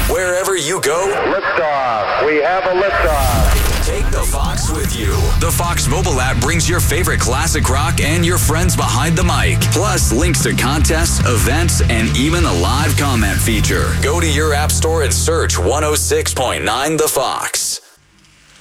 Wherever you go, Liftoff. We have a liftoff. take the Fox with you. The Fox mobile app brings your favorite classic rock and your friends behind the mic. Plus, links to contests, events, and even a live comment feature. Go to your app store and search 106.9 The Fox.